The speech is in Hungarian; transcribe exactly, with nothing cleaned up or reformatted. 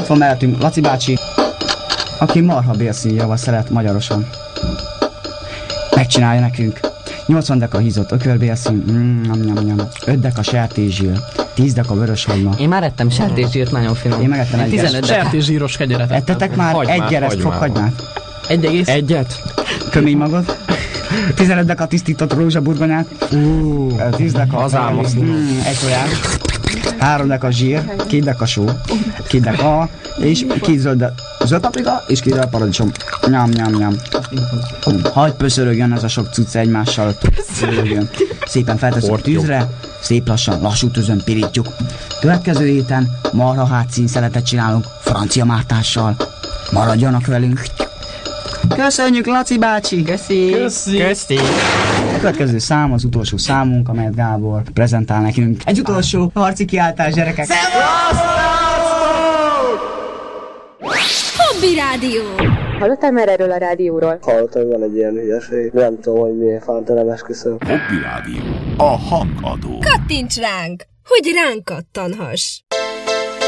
van mellettünk Laci bácsi, aki marha bélszínjával szeret magyarosan. Megcsinálja nekünk. nyolcvan deka hízott ökörbélszín, mm, öt deka sertészsír, tíz deka vöröshagyma. Én már ettem sertészsírt, nagyon finom. Én megettem egyet. Sertészsíros kegyelet. Ettetek már Hagymát, egy gyeresz hagymát. fokhagymát? Egy egész? Egyet? Kömény magad. tizenöt deka tisztított rózsaburgonyát. tíz deka az álmasztó. mm, egy tojás. három deka zsír, két deka só, két deka és két zöld, zöld paprika és két zöld paradicsom. Nyam, nyam, nyam. Hagy pöszörögjön ez a sok cucc egymással. Pöszörögjön. Szépen feltesszük a tűzre, szép lassan, lassú tűzön pirítjuk. Következő héten marha hátszín szeletet csinálunk Francia Mártással. Maradjanak velünk. Köszönjük, Laci bácsi! Köszi! Köszi! Köszi! A következő szám az utolsó számunk, amelyet Gábor prezentál nekünk. Egy utolsó harci kiáltás, gyerekek! Hobby Rádió! Hallottál már erről a rádióról? Hallottam, hogy van egy ilyen hülyeség. Nem tudom, hogy miért fánta, nem esküszöm. Hobby Rádió. A hangadó. Kattints ránk, hogy ránk kattanhass!